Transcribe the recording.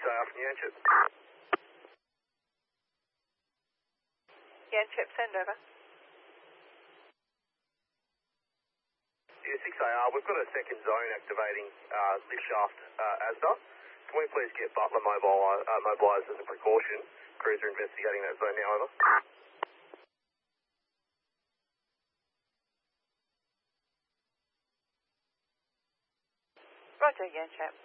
6A from Yanchep. Yanchep, send over. Yeah, 6AR, we've got a second zone activating lift shaft ASDA. Can we please get Butler mobilised as a precaution? Crews are investigating that zone now, over. Roger, Yanchep.